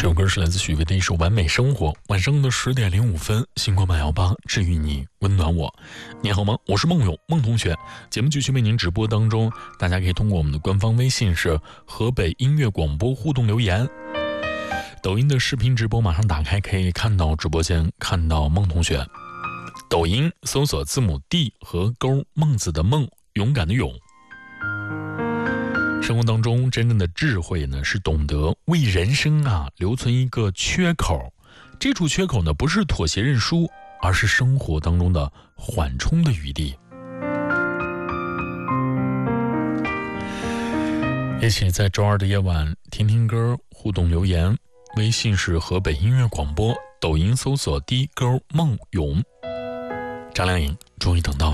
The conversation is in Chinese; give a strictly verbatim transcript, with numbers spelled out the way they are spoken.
这首歌是来自许巍的一首《完美生活》。晚上的十点零五分，星光八幺八治愈你，温暖我。你好吗？我是梦勇，梦同学。节目继续为您直播当中，大家可以通过我们的官方微信是河北音乐广播互动留言。抖音的视频直播马上打开，可以看到直播间，看到梦同学。抖音搜索字母 D 和勾孟子的孟，勇敢的勇。生活当中真正的智慧呢，是懂得为人生啊留存一个缺口。这处缺口呢，不是妥协认输，而是生活当中的缓冲的余地。一起在周二的夜晚听听歌，互动留言。微信是河北音乐广播，抖音搜索 D 勾孟勇。张靓颖终于等到了。